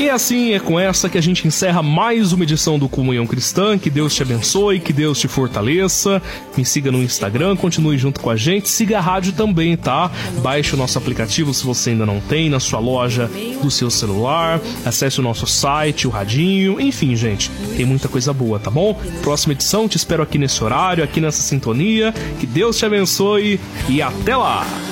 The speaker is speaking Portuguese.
E assim é com essa que a gente encerra mais uma edição do Comunhão Cristã. Que Deus te abençoe, que Deus te fortaleça. Me siga no Instagram, continue junto com a gente. Siga a rádio também, tá? Baixe o nosso aplicativo se você ainda não tem, na sua loja do seu celular. Acesse o nosso site, o radinho. Enfim, gente, tem muita coisa boa, tá bom? Próxima edição, te espero aqui nesse horário, aqui nessa sintonia. Que Deus te abençoe e até lá!